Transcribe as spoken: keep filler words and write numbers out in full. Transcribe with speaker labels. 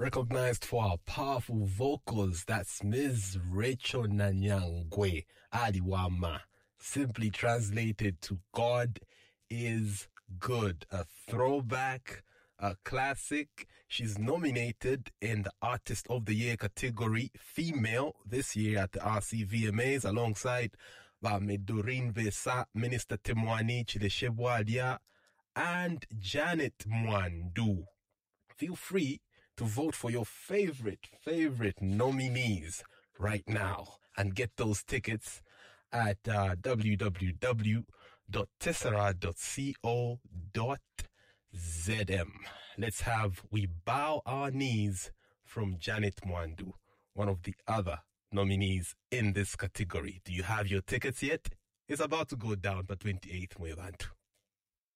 Speaker 1: recognized for her powerful vocals. That's Miz Rachel Nanyangwe Adiwama. Simply translated to God is Good. A throwback, a classic. She's nominated in the Artist of the Year category, female, this year at the R C V M As, alongside Doreen Vesa, Minister Temwani Chideshebwadia, and Janet Mwandu. Feel free to vote for your favorite, favorite nominees right now and get those tickets at uh, w w w dot tessera dot co dot z m. Let's have We Bow Our Knees from Janet Mwandu, one of the other nominees in this category. Do you have your tickets yet? It's about to go down for twenty-eighth Mwebantu.